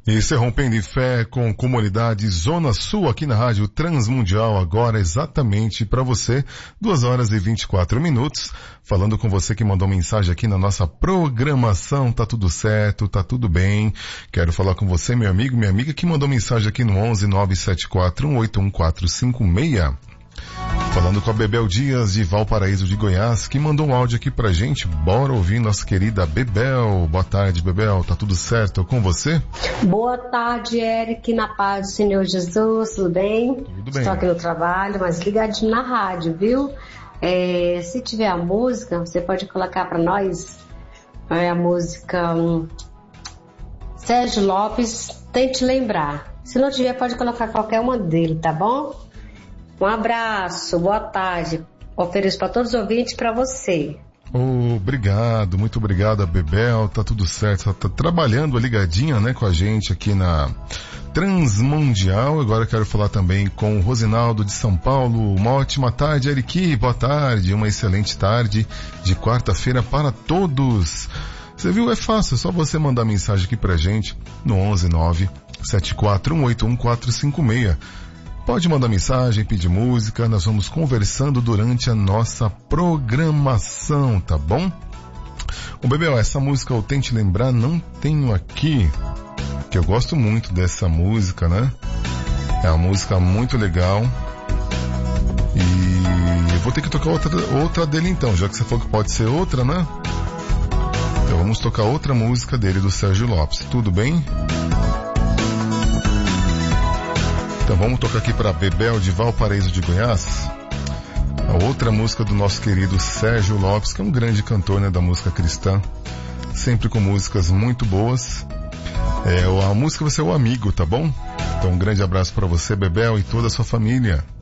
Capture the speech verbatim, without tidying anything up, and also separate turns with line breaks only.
E se rompendo em fé com comunidade Zona Sul aqui na Rádio Transmundial, agora exatamente para você, duas horas e vinte e quatro minutos, falando com você que mandou mensagem aqui na nossa programação, tá tudo certo, tá tudo bem. Quero falar com você, meu amigo, minha amiga, que mandou mensagem aqui no onze nove sete quatro um oito um quatro cinco seis. Falando com a Bebel Dias de Valparaíso de Goiás, que mandou um áudio aqui pra gente. Bora ouvir nossa querida Bebel. Boa tarde, Bebel. Tá tudo certo com você?
Boa tarde, Eric. Na paz do Senhor Jesus, tudo bem?
Tudo bem.
Estou aqui no trabalho, mas ligadinho na rádio, viu? É, se tiver a música, você pode colocar pra nós é a música um, Sérgio Lopes, Tente Lembrar. Se não tiver, pode colocar qualquer uma dele, tá bom? Um abraço, boa tarde. Ofereço para todos os ouvintes e para você.
Obrigado, muito obrigado, Bebel. Tá tudo certo, tá, tá trabalhando ligadinha, né, com a gente aqui na Transmundial. Agora quero falar também com o Rosinaldo de São Paulo. Uma ótima tarde, Eric. Boa tarde, uma excelente tarde de quarta-feira para todos. Você viu? É fácil, é só você mandar mensagem aqui pra gente no onze nove sete quatro um oito um quatro cinco seis. Pode mandar mensagem, pedir música, nós vamos conversando durante a nossa programação, tá bom? O Bebel, essa música eu Tente Lembrar, não tenho aqui, que eu gosto muito dessa música, né? É uma música muito legal. E eu vou ter que tocar outra, outra dele então, já que você falou que pode ser outra, né? Então vamos tocar outra música dele, do Sérgio Lopes, tudo bem? Então vamos tocar aqui para Bebel de Valparaíso de Goiás, a outra música do nosso querido Sérgio Lopes, que é um grande cantor, né, da música cristã, sempre com músicas muito boas. É, a música vai ser O Amigo, tá bom? Então um grande abraço para você, Bebel, e toda a sua família.